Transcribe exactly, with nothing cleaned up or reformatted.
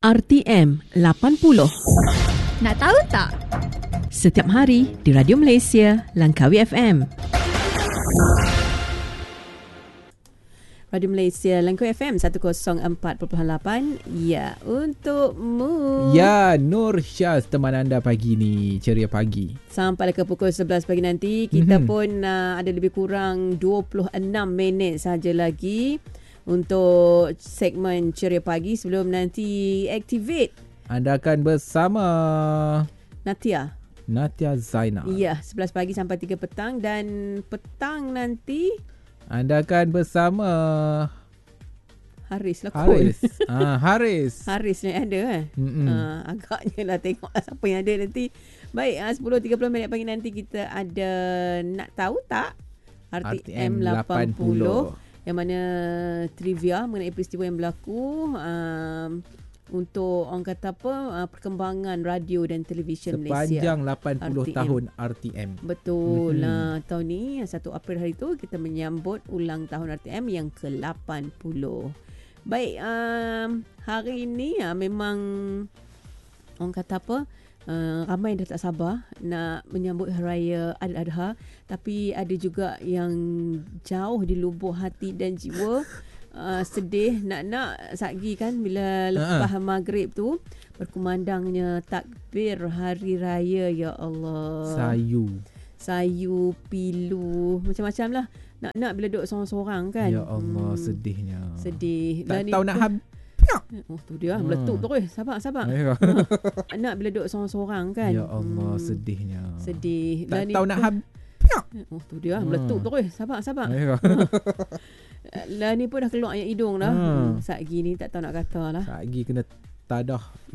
R T M lapan puluh. Nak tahu tak? Setiap hari di Radio Malaysia, Langkawi F M. Radio Malaysia, Langkawi F M seratus empat perpuluhan lapan. Ya, untukmu. Ya, Nur Syaz teman anda pagi ni. Ceria pagi. Sampai ke pukul sebelas pagi nanti, kita Mhm. pun uh, ada lebih kurang dua puluh enam minit saja lagi untuk segmen Ceria Pagi sebelum nanti Activate. Anda akan bersama Natia. Natia Zainal. Ya, sebelas pagi sampai tiga petang, dan petang nanti Anda akan bersama Haris lah. Haris. ah, Haris. Haris ni ada kan? Mm-mm. Uh, agaknya lah, tengoklah siapa yang ada nanti. Baik, uh, sepuluh tiga puluh minit pagi nanti kita ada Nak Tahu Tak? R T M lapan puluh. Yang mana trivia mengenai peristiwa yang berlaku um, untuk orang kata apa, uh, perkembangan radio dan televisyen Malaysia Sepanjang lapan puluh R T M. tahun R T M. Betul lah. Mm-hmm. Tahun ni satu April hari tu kita menyambut ulang tahun R T M yang ke lapan puluh. Baik, um, hari ini uh, memang orang kata apa, Uh, ramai dah tak sabar nak menyambut Hari Raya Ailadha, tapi ada juga yang jauh di lubuk hati dan jiwa uh, sedih nak-nak satgi kan bila lepas uh-huh. maghrib tu berkumandangnya takbir Hari Raya. Ya Allah, Sayu. Sayu, pilu, macam-macam lah. Nak-nak bila duduk sorang-sorang kan. Ya Allah, hmm. sedihnya. Sedih. Tak Dan tahu ni nak pun, habis. Oh tu dia hmm. meletup terus. Sabar sabar. Ya. Ha. Nak bila duduk sorang-sorang kan. Ya Allah, hmm. sedihnya. Sedih. Tak Dan tahu ni nak pun, habis. Oh tu dia meletup Hmm. terus. Sabar sabar. Ya. Ha. Lah ni pun dah keluar yang hidung dah. Hmm. Hmm. Saat gini tak tahu nak kata lah. Lagi kena tadah